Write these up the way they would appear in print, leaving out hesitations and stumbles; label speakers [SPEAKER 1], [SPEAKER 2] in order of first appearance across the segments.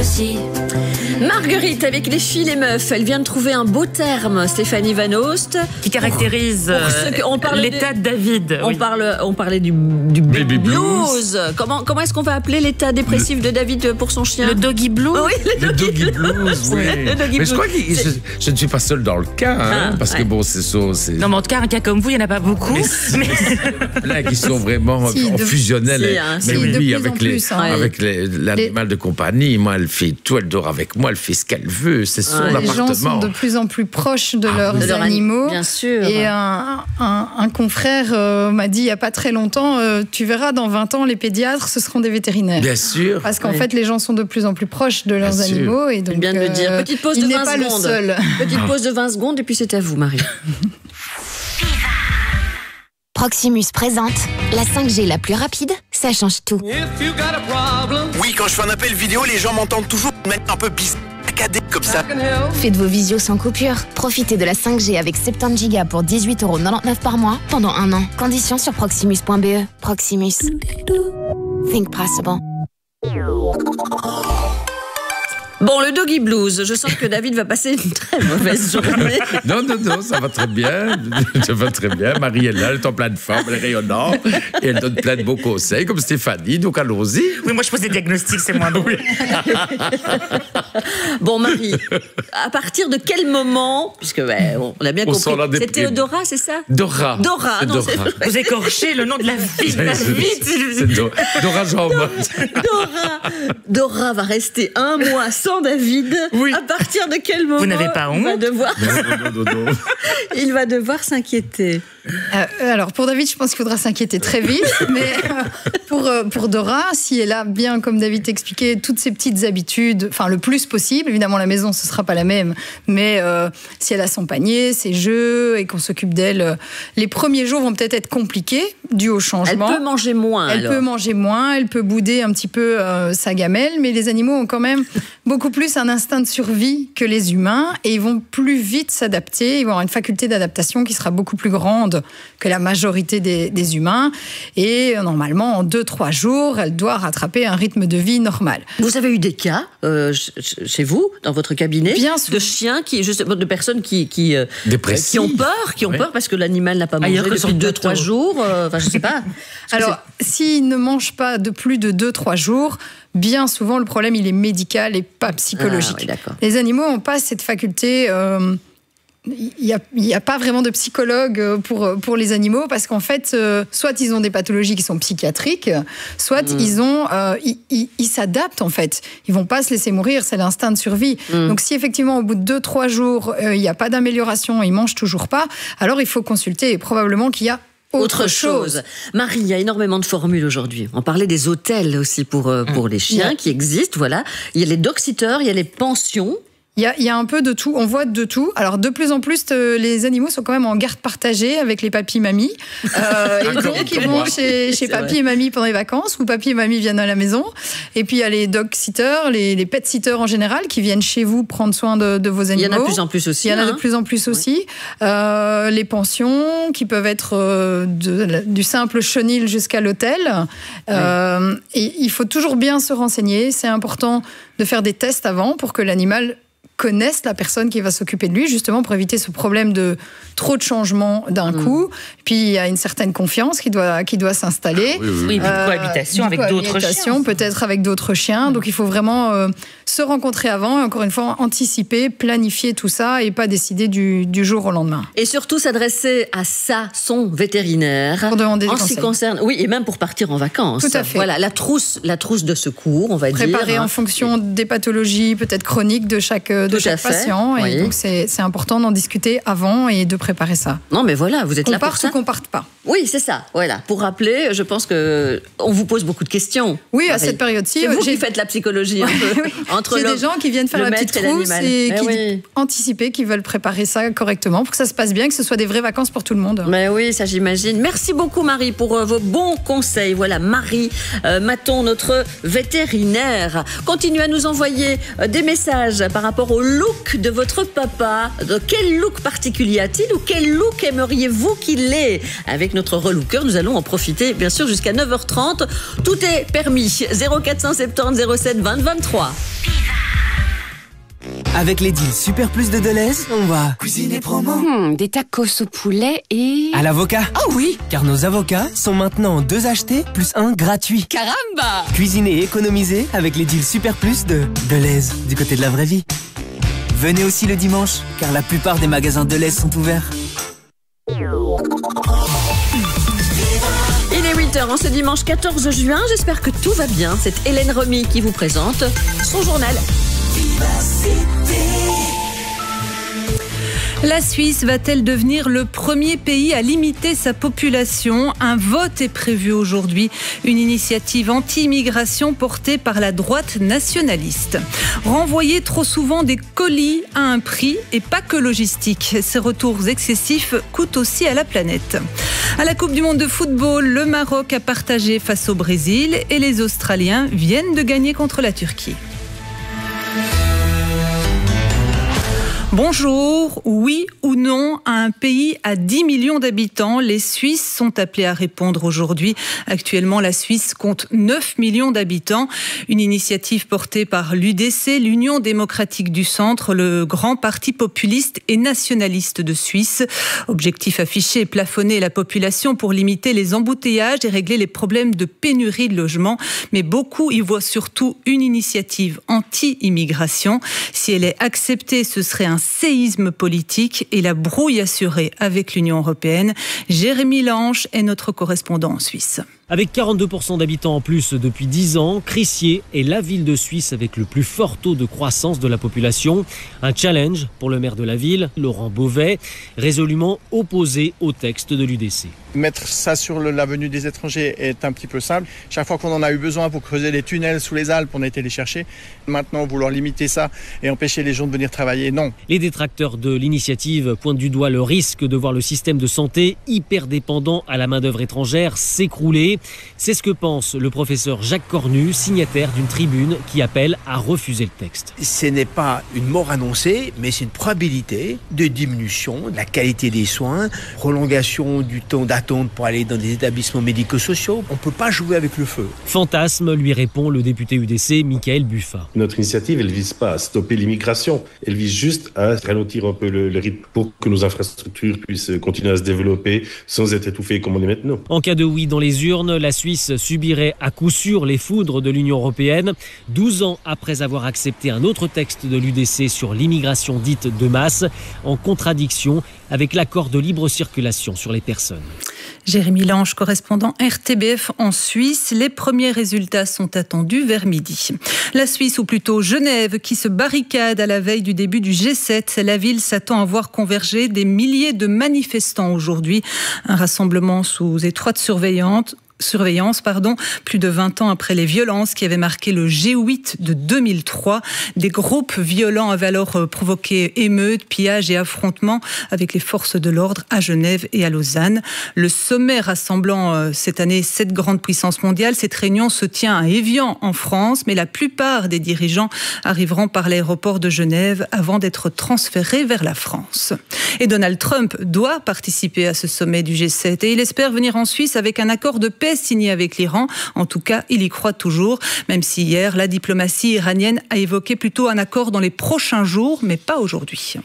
[SPEAKER 1] aussi.
[SPEAKER 2] Marguerite, avec les filles, les meufs, elle vient de trouver un beau terme, Stéphanie Van Oost,
[SPEAKER 3] qui caractérise l'état de David.
[SPEAKER 2] On parlait du baby blues. Comment est-ce qu'on va appeler l'état dépressif de David pour son chien?
[SPEAKER 3] Le doggy blues.
[SPEAKER 2] Oui,
[SPEAKER 4] le doggy blues, oui. Mais je crois que je ne suis pas seul dans le cas, parce que bon, c'est ça.
[SPEAKER 3] Non, mais en tout cas, un cas comme vous, il n'y en a pas beaucoup.
[SPEAKER 4] Là, qui sont vraiment fusionnels. Mais oui, avec l'animal de compagnie, moi, elle fait tout, elle dort avec moi, elle fait ce qu'elle veut, c'est son appartement.
[SPEAKER 5] Les gens sont de plus en plus proches de leurs animaux.
[SPEAKER 2] Bien sûr.
[SPEAKER 5] Et un confrère m'a dit il n'y a pas très longtemps, tu verras dans 20 ans, les pédiatres, ce seront des vétérinaires.
[SPEAKER 4] Bien sûr.
[SPEAKER 5] Parce qu'en fait, les gens sont de plus en plus proches de leurs animaux. Et donc,
[SPEAKER 2] bien de le dire. Petite pause de 20 secondes. Petite pause de 20 secondes et puis c'est à vous, Marie.
[SPEAKER 6] Proximus présente la 5G la plus rapide, ça change tout.
[SPEAKER 7] Oui, quand je fais un appel vidéo, les gens m'entendent toujours de manière un peu bizarre, comme ça.
[SPEAKER 6] Faites vos visios sans coupure. Profitez de la 5G avec 70 Go pour 18,99€ par mois pendant 1 an. Conditions sur proximus.be. Proximus. Think possible.
[SPEAKER 2] Bon, le doggy blues, je sens que David va passer une très mauvaise journée.
[SPEAKER 4] Non, ça va très bien. Ça va très bien. Marie est là, elle est en pleine forme, elle est rayonnante. Et elle donne plein de beaux conseils, comme Stéphanie, donc allons-y.
[SPEAKER 3] Oui, moi je pose des diagnostics, c'est moins drôle.
[SPEAKER 2] Bon, Marie, à partir de quel moment, puisque on a bien compris, c'est Théodora, c'est ça?
[SPEAKER 4] Dora.
[SPEAKER 3] Vous écorchez le nom de la vie.
[SPEAKER 4] C'est Dora Jean-Marc.
[SPEAKER 2] Dora va rester 1 mois sans David.
[SPEAKER 3] Oui.
[SPEAKER 2] À partir de quel moment
[SPEAKER 3] vous n'avez pas honte?
[SPEAKER 4] Non.
[SPEAKER 2] Il va devoir s'inquiéter.
[SPEAKER 5] Alors pour David, je pense qu'il faudra s'inquiéter très vite, mais pour Dora, si elle a bien, comme David t'expliquait, toutes ses petites habitudes, enfin le plus possible, évidemment la maison ce sera pas la même, mais si elle a son panier, ses jeux et qu'on s'occupe d'elle, les premiers jours vont peut-être être compliqués dû au changement.
[SPEAKER 2] Elle peut manger moins.
[SPEAKER 5] Elle peut bouder un petit peu sa gamelle, mais les animaux ont quand même beaucoup plus un instinct de survie que les humains et ils vont plus vite s'adapter, ils vont avoir une faculté d'adaptation qui sera beaucoup plus grande que la majorité des humains. Et normalement, en 2-3 jours, elle doit rattraper un rythme de vie normal.
[SPEAKER 2] Vous avez eu des cas chez vous, dans votre cabinet,
[SPEAKER 5] bien sûr,
[SPEAKER 2] de chiens, de personnes qui ont peur parce que l'animal n'a pas mangé depuis 2-3 jours. Enfin, je sais pas.
[SPEAKER 5] Alors, s'il ne mange pas de plus de 2-3 jours, bien souvent, le problème, il est médical et pas psychologique. Les animaux n'ont pas cette faculté... Il n'y a pas vraiment de psychologue pour les animaux parce qu'en fait, soit ils ont des pathologies qui sont psychiatriques, soit ils s'adaptent en fait. Ils ne vont pas se laisser mourir, c'est l'instinct de survie. Donc si effectivement au bout de 2-3 jours, il n'y a pas d'amélioration, ils ne mangent toujours pas, alors il faut consulter et probablement qu'il y a autre chose.
[SPEAKER 2] Marie, il y a énormément de formules aujourd'hui. On parlait des hôtels aussi pour les chiens qui existent. Voilà. Il y a les dog-sitters, il y a les pensions.
[SPEAKER 5] Il y a un peu de tout, on voit de tout. Alors de plus en plus, les animaux sont quand même en garde partagée avec les papis et mamies. Et donc ils vont chez papy et mamie pendant les vacances, ou papy et mamie viennent à la maison. Et puis il y a les dog-sitters, les pet-sitters en général, qui viennent chez vous prendre soin de vos animaux.
[SPEAKER 2] Il y en a de plus en plus aussi.
[SPEAKER 5] Il y en a de plus en plus aussi. Les pensions, qui peuvent être du simple chenil jusqu'à l'hôtel. Et il faut toujours bien se renseigner. C'est important de faire des tests avant pour que l'animal connaissent la personne qui va s'occuper de lui, justement pour éviter ce problème de trop de changements d'un coup. Puis il y a une certaine confiance qui doit s'installer.
[SPEAKER 3] Oui, cohabitation avec d'autres chiens.
[SPEAKER 5] Peut-être avec d'autres chiens. Donc il faut vraiment se rencontrer avant et encore une fois anticiper, planifier tout ça et pas décider du jour au lendemain.
[SPEAKER 2] Et surtout s'adresser à son vétérinaire
[SPEAKER 5] pour demander des
[SPEAKER 2] conseils. En ce qui concerne, oui, et même pour partir en vacances.
[SPEAKER 5] Tout à fait.
[SPEAKER 2] Voilà, la trousse de secours, on va dire.
[SPEAKER 5] Préparer en fonction des pathologies peut-être chroniques de chaque patient. Et donc c'est important d'en discuter avant et de préparer ça.
[SPEAKER 2] Non mais voilà, vous êtes là pour ça.
[SPEAKER 5] Qu'on parte pas.
[SPEAKER 2] Oui, c'est ça. Voilà. Pour rappeler, je pense que on vous pose beaucoup de questions.
[SPEAKER 5] Oui, à cette période-ci.
[SPEAKER 2] C'est vous qui faites la psychologie un peu.
[SPEAKER 5] J'ai des gens qui viennent faire la petite trousse et qui anticiper, qui veulent préparer ça correctement pour que ça se passe bien, que ce soit des vraies vacances pour tout le monde.
[SPEAKER 2] Mais oui, ça j'imagine. Merci beaucoup Marie pour vos bons conseils. Voilà, Marie Maton, notre vétérinaire. Continuez à nous envoyer des messages par rapport au look de votre papa. De quel look particulier a-t-il ou quel look aimeriez-vous qu'il ait? Avec notre relooker, nous allons en profiter bien sûr jusqu'à 9h30. Tout est permis. 0470 07 20 23.
[SPEAKER 1] Avec les deals Super Plus de Deleuze, on va cuisiner promo.
[SPEAKER 8] Des tacos au poulet et...
[SPEAKER 1] à l'avocat.
[SPEAKER 8] Oh oui,
[SPEAKER 1] Car nos avocats sont maintenant 2 achetés plus 1 gratuit.
[SPEAKER 8] caramba!
[SPEAKER 1] Cuisiner et économiser avec les deals Super Plus de Deleuze, du côté de la vraie vie. Venez aussi le dimanche, car la plupart des magasins Deleuze sont ouverts.
[SPEAKER 2] Il est 8h en ce dimanche 14 juin. J'espère que tout va bien. C'est Hélène Romy qui vous présente son journal.
[SPEAKER 9] La Suisse va-t-elle devenir le premier pays à limiter sa population ? Un vote est prévu aujourd'hui. Une initiative anti-immigration portée par la droite nationaliste. Renvoyer trop souvent des colis à un prix et pas que logistique. Ces retours excessifs coûtent aussi à la planète. À la Coupe du Monde de football, le Maroc a partagé face au Brésil et les Australiens viennent de gagner contre la Turquie. Bonjour, oui ou non à un pays à 10 millions d'habitants? Les Suisses sont appelés à répondre aujourd'hui. Actuellement, la Suisse compte 9 millions d'habitants. Une initiative portée par l'UDC, l'Union démocratique du centre, le grand parti populiste et nationaliste de Suisse. Objectif affiché, plafonner la population pour limiter les embouteillages et régler les problèmes de pénurie de logements. Mais beaucoup y voient surtout une initiative anti-immigration. Si elle est acceptée, ce serait un séisme politique et la brouille assurée avec l'Union européenne. Jérémy Lange est notre correspondant en Suisse.
[SPEAKER 10] Avec 42% d'habitants en plus depuis 10 ans, Crissier est la ville de Suisse avec le plus fort taux de croissance de la population. Un challenge pour le maire de la ville, Laurent Beauvais, résolument opposé au texte de l'UDC.
[SPEAKER 11] Mettre ça sur la venue des étrangers est un petit peu simple. Chaque fois qu'on en a eu besoin pour creuser des tunnels sous les Alpes, on a été les chercher. Maintenant, vouloir limiter ça et empêcher les gens de venir travailler, non.
[SPEAKER 10] Les détracteurs de l'initiative pointent du doigt le risque de voir le système de santé hyper dépendant à la main-d'œuvre étrangère s'écrouler. C'est ce que pense le professeur Jacques Cornu, signataire d'une tribune qui appelle à refuser le texte.
[SPEAKER 12] Ce n'est pas une mort annoncée, mais c'est une probabilité de diminution de la qualité des soins, prolongation du temps d'attente pour aller dans des établissements médico-sociaux. On ne peut pas jouer avec le feu.
[SPEAKER 10] Fantasme, lui répond le député UDC, Michael Buffa.
[SPEAKER 13] Notre initiative, elle ne vise pas à stopper l'immigration, elle vise juste à ralentir un peu le rythme pour que nos infrastructures puissent continuer à se développer sans être étouffées comme on est maintenant.
[SPEAKER 10] En cas de oui dans les urnes, la Suisse subirait à coup sûr les foudres de l'Union européenne, 12 ans après avoir accepté un autre texte de l'UDC sur l'immigration dite de masse, en contradiction avec l'accord de libre circulation sur les personnes.
[SPEAKER 9] Jérémy Lange, correspondant RTBF en Suisse. Les premiers résultats sont attendus vers midi. La Suisse, ou plutôt Genève, qui se barricade à la veille du début du G7. La ville s'attend à voir converger des milliers de manifestants aujourd'hui. Un rassemblement sous étroite surveillance, plus de 20 ans après les violences qui avaient marqué le G8 de 2003. Des groupes violents avaient alors provoqué émeutes, pillages et affrontements avec les forces de l'ordre à Genève et à Lausanne. Le sommet rassemblant cette année 7 grandes puissances mondiales, cette réunion se tient à Évian en France, mais la plupart des dirigeants arriveront par l'aéroport de Genève avant d'être transférés vers la France. Et Donald Trump doit participer à ce sommet du G7 et il espère venir en Suisse avec un accord de paix signé avec l'Iran. En tout cas, il y croit toujours, même si hier, la diplomatie iranienne a évoqué plutôt un accord dans les prochains jours, mais pas aujourd'hui.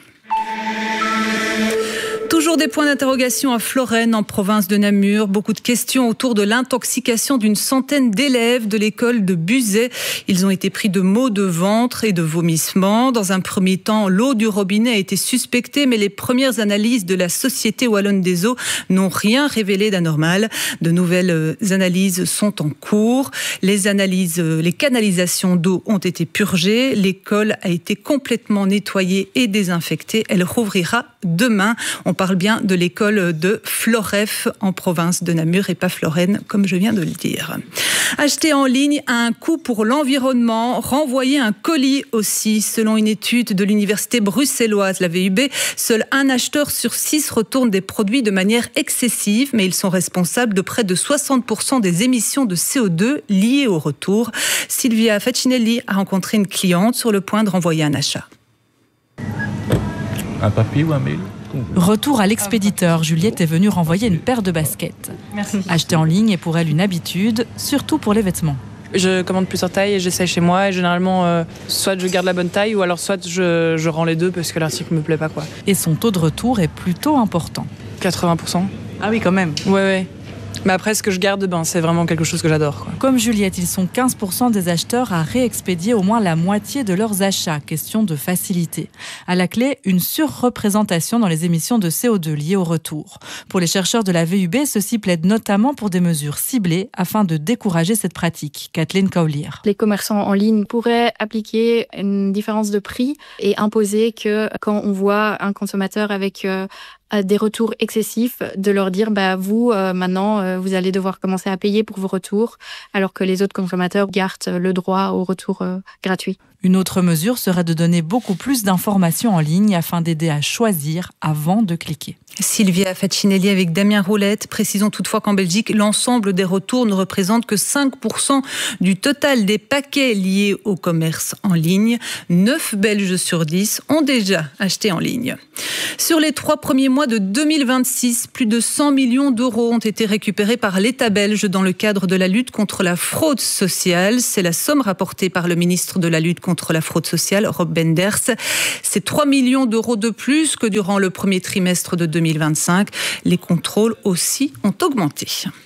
[SPEAKER 9] Toujours des points d'interrogation à Florène, en province de Namur. Beaucoup de questions autour de l'intoxication d'une centaine d'élèves de l'école de Buzet. Ils ont été pris de maux de ventre et de vomissements. Dans un premier temps, l'eau du robinet a été suspectée, mais les premières analyses de la Société wallonne des eaux n'ont rien révélé d'anormal. De nouvelles analyses sont en cours. Les canalisations d'eau ont été purgées. L'école a été complètement nettoyée et désinfectée. Elle rouvrira demain. On parle bien de l'école de Floref en province de Namur et pas Florène, comme je viens de le dire. Acheter en ligne a un coût pour l'environnement, renvoyer un colis aussi. Selon une étude de l'université bruxelloise, la VUB, seul un acheteur sur 6 retourne des produits de manière excessive, mais ils sont responsables de près de 60% des émissions de CO2 liées au retour. Sylvia Facinelli a rencontré une cliente sur le point de renvoyer un achat.
[SPEAKER 14] Un papier ou un mail ? Retour à l'expéditeur, Juliette est venue renvoyer une paire de baskets.
[SPEAKER 9] Merci.
[SPEAKER 14] Acheter en ligne est pour elle une habitude, surtout pour les vêtements.
[SPEAKER 15] Je commande plusieurs tailles et j'essaye chez moi. Et généralement, soit je garde la bonne taille ou alors soit je rends les deux parce que l'article me plaît pas, quoi.
[SPEAKER 14] Et son taux de retour est plutôt important.
[SPEAKER 15] 80%.
[SPEAKER 14] Ah oui, quand même.
[SPEAKER 15] Ouais. Mais après, ce que je garde, c'est vraiment quelque chose que j'adore, quoi.
[SPEAKER 14] Comme Juliette, ils sont 15% des acheteurs à réexpédier au moins la moitié de leurs achats. Question de facilité. À la clé, une surreprésentation dans les émissions de CO2 liées au retour. Pour les chercheurs de la VUB, ceci plaide notamment pour des mesures ciblées afin de décourager cette pratique. Kathleen Kaulier.
[SPEAKER 16] Les commerçants en ligne pourraient appliquer une différence de prix et imposer que quand on voit un consommateur avec des retours excessifs, de leur dire vous, maintenant, vous allez devoir commencer à payer pour vos retours, alors que les autres consommateurs gardent le droit au retour gratuit.
[SPEAKER 14] Une autre mesure serait de donner beaucoup plus d'informations en ligne afin d'aider à choisir avant de cliquer.
[SPEAKER 9] Sylvia Facinelli avec Damien Roulette. Précisons toutefois qu'en Belgique, l'ensemble des retours ne représente que 5% du total des paquets liés au commerce en ligne. 9 Belges sur 10 ont déjà acheté en ligne. Sur les 3 premiers mois de 2026, plus de 100 millions d'euros ont été récupérés par l'État belge dans le cadre de la lutte contre la fraude sociale. C'est la somme rapportée par le ministre de la lutte contre la fraude sociale, Rob Benders. C'est 3 millions d'euros de plus que durant le premier trimestre de 2025. Les contrôles aussi ont augmenté.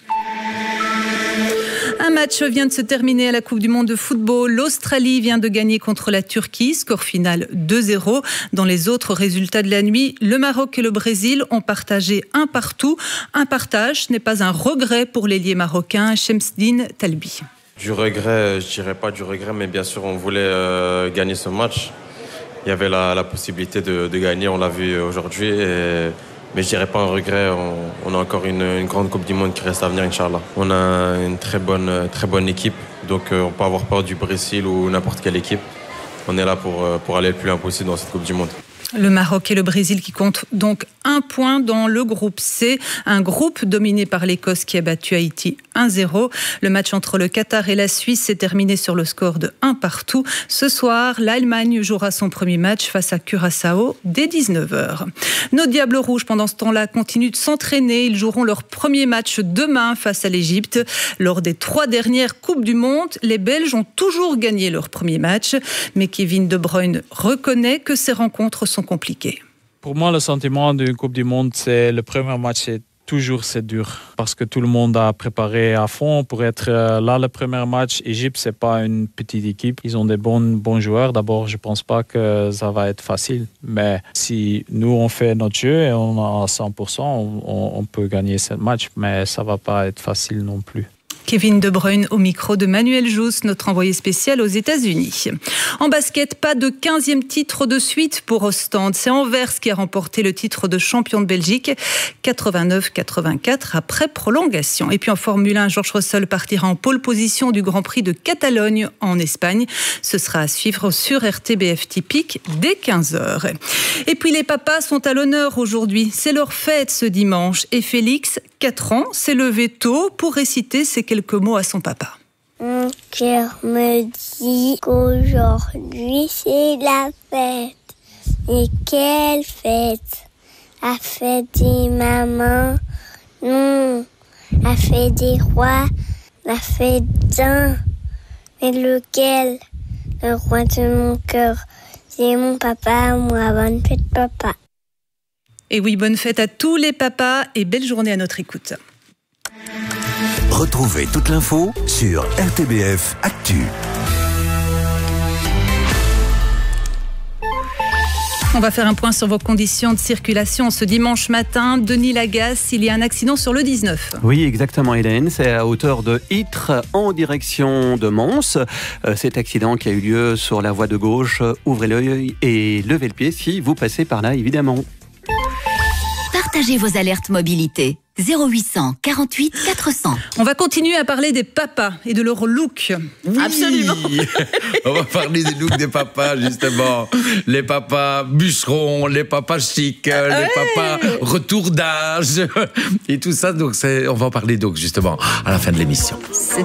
[SPEAKER 9] Un match vient de se terminer à la Coupe du Monde de football. L'Australie vient de gagner contre la Turquie, score final 2-0. Dans les autres résultats de la nuit, le Maroc et le Brésil ont partagé un partout. Un partage n'est pas un regret pour l'ailier marocain Chemseddine Talbi.
[SPEAKER 17] Du regret, je dirais pas du regret, mais bien sûr on voulait gagner ce match. Il y avait la possibilité de gagner, on l'a vu aujourd'hui. Mais je dirais pas un regret, on a encore une grande Coupe du Monde qui reste à venir, Inch'Allah. On a une très bonne équipe, donc on peut avoir peur du Brésil ou n'importe quelle équipe. On est là pour aller le plus loin possible dans cette Coupe du Monde.
[SPEAKER 9] Le Maroc et le Brésil qui comptent donc 1 point dans le groupe C, un groupe dominé par l'Écosse qui a battu Haïti 1-0. Le match entre le Qatar et la Suisse s'est terminé sur le score de 1 partout. Ce soir, l'Allemagne jouera son premier match face à Curaçao dès 19h. Nos Diables Rouges, pendant ce temps-là, continuent de s'entraîner. Ils joueront leur premier match demain face à l'Égypte. Lors des 3 dernières Coupes du Monde, les Belges ont toujours gagné leur premier match. Mais Kevin De Bruyne reconnaît que ces rencontres sont compliquées.
[SPEAKER 18] Pour moi, le sentiment d'une Coupe du Monde, c'est le premier match, c'est dur. Parce que tout le monde a préparé à fond pour être là le premier match. Égypte, c'est pas une petite équipe. Ils ont des bons joueurs. D'abord, je pense pas que ça va être facile. Mais si nous, on fait notre jeu et on est à 100%, on peut gagner ce match. Mais ça va pas être facile non plus.
[SPEAKER 9] Kevin De Bruyne au micro de Manuel Jousse, notre envoyé spécial aux États-Unis. En basket, pas de 15e titre de suite pour Ostende. C'est Anvers qui a remporté le titre de champion de Belgique, 89-84 après prolongation. Et puis en Formule 1, George Russell partira en pole position du Grand Prix de Catalogne en Espagne. Ce sera à suivre sur RTBF Typique dès 15h. Et puis les papas sont à l'honneur aujourd'hui. C'est leur fête ce dimanche. Et Félix, 4 ans, s'est levé tôt pour réciter ces quelques mots à son papa.
[SPEAKER 19] Mon cœur me dit qu'aujourd'hui c'est la fête. Et quelle fête? La fête des mamans? Non, la fête des rois, la fête d'un. Mais lequel? Le roi de mon cœur, c'est mon papa. Moi, bonne fête papa.
[SPEAKER 9] Et oui, bonne fête à tous les papas et belle journée à notre écoute.
[SPEAKER 20] Retrouvez toute l'info sur RTBF Actu.
[SPEAKER 9] On va faire un point sur vos conditions de circulation ce dimanche matin. Denis Lagasse, il y a un accident sur le 19.
[SPEAKER 21] Oui, exactement Hélène, c'est à hauteur de Ytre en direction de Mons. Cet accident qui a eu lieu sur la voie de gauche, ouvrez l'œil et levez le pied si vous passez par là évidemment.
[SPEAKER 22] Partagez vos alertes mobilité. 0800 48 400.
[SPEAKER 9] On va continuer à parler des papas et de leur look.
[SPEAKER 4] Oui.
[SPEAKER 2] Absolument.
[SPEAKER 4] On va parler des looks des papas, justement. Les papas bûcherons, les papas chics, les papas retour d'âge et tout ça. Donc on va en parler donc justement à la fin de l'émission.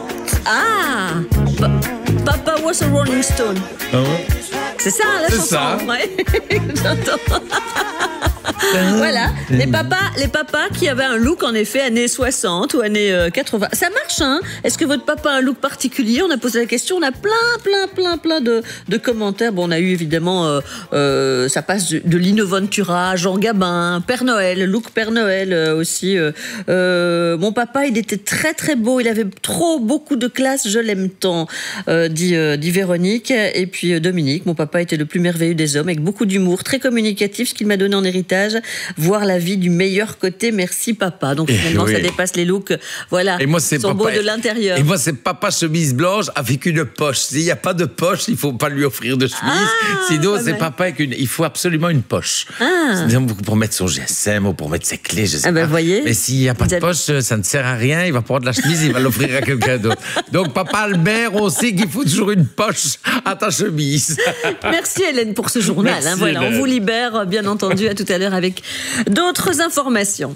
[SPEAKER 2] Papa was a Rolling Stone.
[SPEAKER 4] Ah ouais.
[SPEAKER 2] C'est ça la chanson.
[SPEAKER 4] C'est ça.
[SPEAKER 2] Ouais. J'entends. Voilà, les papas qui avaient un look en effet années 60 ou années 80. Ça marche, hein? Est-ce que votre papa a un look particulier? On a posé la question, on a plein de commentaires. Bon, on a eu évidemment, ça passe de Lino Ventura, Jean Gabin, Père Noël, look Père Noël aussi. Mon papa, il était très très beau, il avait beaucoup de classe, je l'aime tant, dit Véronique. Et puis Dominique, mon papa était le plus merveilleux des hommes, avec beaucoup d'humour, très communicatif, ce qu'il m'a donné en héritage, voir la vie du meilleur côté, merci papa. Donc finalement, ça dépasse les looks, voilà,
[SPEAKER 4] et moi, c'est
[SPEAKER 2] sont beaux de l'intérieur.
[SPEAKER 4] Et moi, c'est papa chemise blanche avec une poche. S'il n'y a pas de poche, il ne faut pas lui offrir de chemise. Sinon, c'est papa avec il faut absolument une poche. Pour mettre son GSM ou pour mettre ses clés, je sais pas.
[SPEAKER 2] Voyez,
[SPEAKER 4] mais s'il n'y a pas de poche, ça ne sert à rien. Il va prendre la chemise, il va l'offrir à quelqu'un d'autre. Donc, papa Albert, on sait qu'il faut toujours une poche à ta chemise.
[SPEAKER 2] Merci Hélène pour ce journal.
[SPEAKER 4] Merci,
[SPEAKER 2] voilà,
[SPEAKER 4] Hélène.
[SPEAKER 2] on vous libère, bien entendu, à tout à l'heure avec d'autres informations.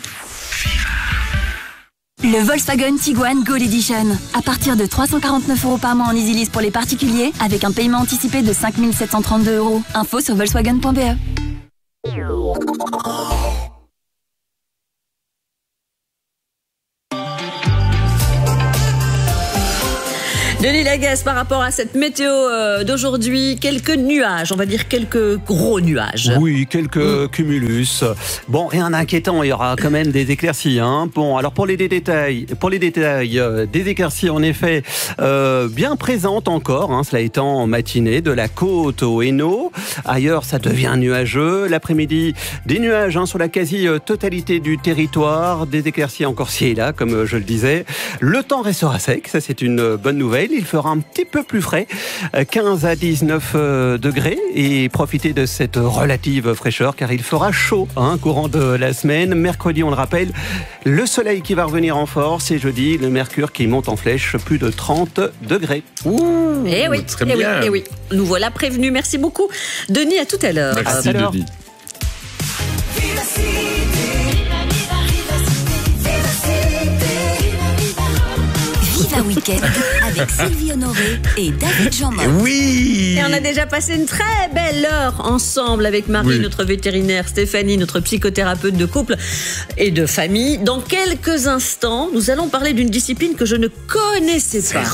[SPEAKER 22] Le Volkswagen Tiguan Gold Edition. À partir de 349 € par mois en EasyLease pour les particuliers, avec un paiement anticipé de 5 732 €. Info sur volkswagen.be.
[SPEAKER 2] Denis Lagasse, par rapport à cette météo d'aujourd'hui, quelques nuages, on va dire quelques gros nuages.
[SPEAKER 21] Oui, quelques cumulus. Bon, rien d'inquiétant, il y aura quand même des éclaircies. Hein. Bon, alors pour les détails, des éclaircies en effet bien présentes encore, hein, cela étant en matinée, de la côte au Hainaut. Ailleurs, ça devient nuageux. L'après-midi, des nuages sur la quasi-totalité du territoire, des éclaircies encore ci et là, comme je le disais. Le temps restera sec, ça c'est une bonne nouvelle. Il fera un petit peu plus frais, 15 à 19 degrés, et profitez de cette relative fraîcheur car il fera chaud courant de la semaine. Mercredi, on le rappelle, le soleil qui va revenir en force, et jeudi, le mercure qui monte en flèche, plus de 30 degrés.
[SPEAKER 2] Ouh, et oui,
[SPEAKER 4] très bien.
[SPEAKER 2] Et oui. Nous voilà prévenus. Merci beaucoup, Denis. À tout à l'heure.
[SPEAKER 4] Merci, Denis.
[SPEAKER 22] Viva Week-end avec Sylvie Honoré et David Jean-Marc.
[SPEAKER 4] Oui.
[SPEAKER 2] Et on a déjà passé une très belle heure ensemble avec Marie, notre vétérinaire, Stéphanie, notre psychothérapeute de couple et de famille. Dans quelques instants, nous allons parler d'une discipline que je ne connaissais pas.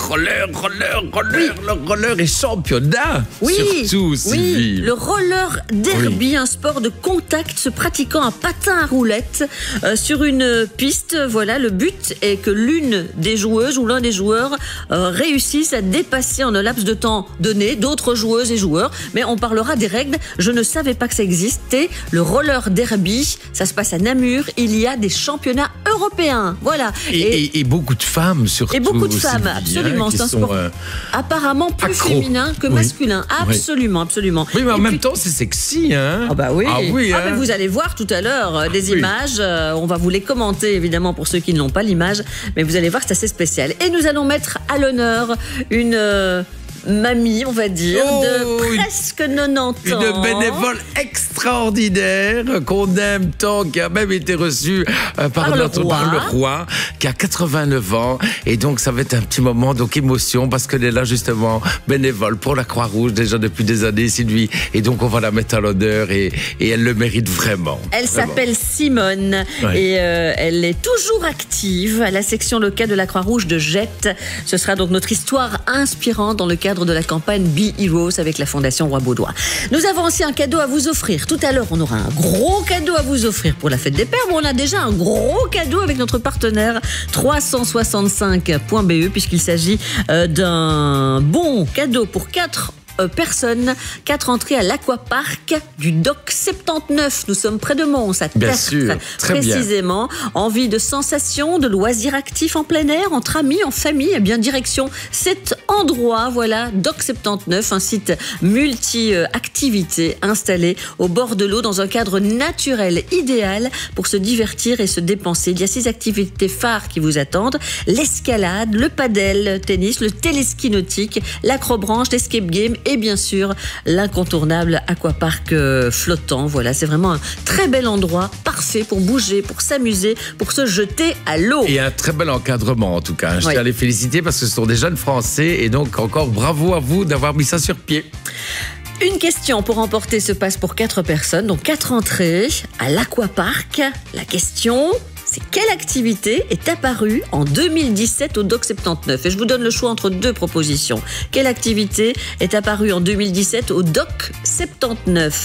[SPEAKER 4] Le roller et championnat. Surtout, Sylvie.
[SPEAKER 2] Le roller derby, un sport de contact se pratiquant à patin à roulettes sur une piste. Voilà, le but est que l'une des joueuses ou l'un des joueurs réussissent à dépasser en un laps de temps donné d'autres joueuses et joueurs. Mais on parlera des règles. Je ne savais pas que ça existait. Le roller derby, ça se passe à Namur. Il y a des championnats européens. Voilà.
[SPEAKER 4] Et beaucoup de femmes surtout.
[SPEAKER 2] Et beaucoup de femmes,
[SPEAKER 4] Sylvie,
[SPEAKER 2] absolument. C'est un sport apparemment plus féminin que masculin. Absolument, absolument.
[SPEAKER 4] Oui, mais en même temps, c'est sexy, hein?
[SPEAKER 2] Ah bah oui.
[SPEAKER 4] Mais
[SPEAKER 2] vous allez voir tout à l'heure des images. On va vous les commenter, évidemment, pour ceux qui n'ont pas l'image. Mais vous allez voir, c'est assez spécial. Et nous allons mettre à l'honneur une mamie, on va dire, de presque 90 ans.
[SPEAKER 4] Une bénévole extraordinaire qu'on aime tant, qui a même été reçue par le roi, qui a 89 ans. Et donc, ça va être un petit moment émotion, parce qu'elle est là, justement, bénévole pour la Croix-Rouge, déjà depuis des années, Sylvie. Et donc, on va la mettre à l'honneur, et elle le mérite vraiment.
[SPEAKER 2] Elle s'appelle Simone, et elle est toujours active à la section locale de la Croix-Rouge de Jette. Ce sera donc notre histoire inspirante dans le cadre de la campagne Be Heroes avec la Fondation Roi Baudouin. Nous avons aussi un cadeau à vous offrir. Tout à l'heure, on aura un gros cadeau à vous offrir pour la fête des pères. On a déjà un gros cadeau avec notre partenaire 365.be, puisqu'il s'agit d'un bon cadeau pour 4 personnes, 4 entrées à l'Aquapark du Dock 79. Nous sommes près de Mons, à Tertre, précisément. Envie de sensations, de loisirs actifs en plein air, entre amis, en famille, et bien direction cet endroit, voilà, Dock 79, un site multi-activités installé au bord de l'eau dans un cadre naturel idéal pour se divertir et se dépenser. Il y a 6 activités phares qui vous attendent: l'escalade, le padel tennis, le téléski nautique, l'acrobranche, l'escape game et bien sûr l'incontournable aquapark flottant. Voilà, c'est vraiment un très bel endroit, parfait pour bouger, pour s'amuser, pour se jeter à l'eau.
[SPEAKER 4] Et un très bel encadrement en tout cas. Je tiens à les féliciter parce que ce sont des jeunes Français, et donc encore bravo à vous d'avoir mis ça sur pied.
[SPEAKER 2] Une question pour remporter ce passe pour 4 personnes, donc 4 entrées à l'Aquapark. La question, c'est quelle activité est apparue en 2017 au Dock 79 ? Et je vous donne le choix entre 2 propositions. Quelle activité est apparue en 2017 au Dock 79 ?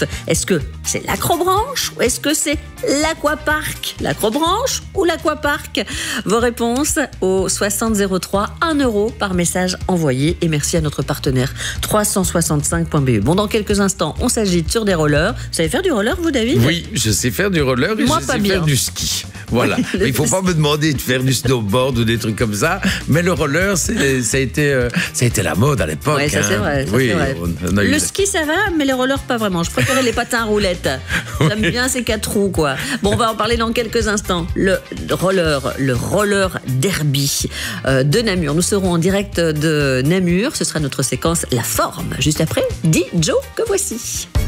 [SPEAKER 2] Est-ce que c'est l'acrobranche ou est-ce que c'est l'Aquapark ? L'acrobranche ou l'Aquapark ? Vos réponses au 6003, 1 € par message envoyé. Et merci à notre partenaire 365.be. Bon, dans quelques instants, on s'agite sur des rollers. Vous savez faire du roller, vous, David ?
[SPEAKER 4] Oui, je sais faire du roller et
[SPEAKER 2] Moi,
[SPEAKER 4] je
[SPEAKER 2] pas
[SPEAKER 4] sais
[SPEAKER 2] bien.
[SPEAKER 4] faire du ski. Voilà. Il ne faut pas me demander de faire du snowboard ou des trucs comme ça. Mais le roller, ça a été la mode à l'époque.
[SPEAKER 2] Oui, ça c'est vrai.
[SPEAKER 4] Oui, on a eu
[SPEAKER 2] le ski, ça va, mais les rollers, pas vraiment. Je préférais les patins à roulettes. J'aime bien ces 4 roues, quoi. Bon, on va en parler dans quelques instants. Le roller derby de Namur. Nous serons en direct de Namur. Ce sera notre séquence La Forme. Juste après, dit Joe, que voici.